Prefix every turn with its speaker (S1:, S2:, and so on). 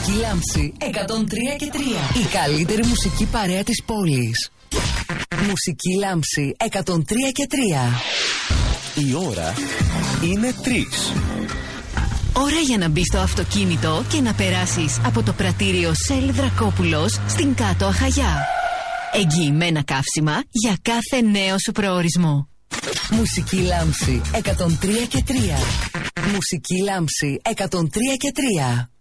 S1: Μουσική Λάμψη 103 και 3. Η καλύτερη μουσική παρέα της πόλης. Μουσική Λάμψη 103 και 3.
S2: Η ώρα είναι 3.
S3: Ώρα για να μπεις στο αυτοκίνητο και να περάσεις από το πρατήριο Σέλ Δρακόπουλος στην Κάτω Αχαγιά. Εγγυημένα καύσιμα για κάθε νέο σου προορισμό.
S1: Μουσική Λάμψη 103 και 3. Μουσική Λάμψη 103 και 3.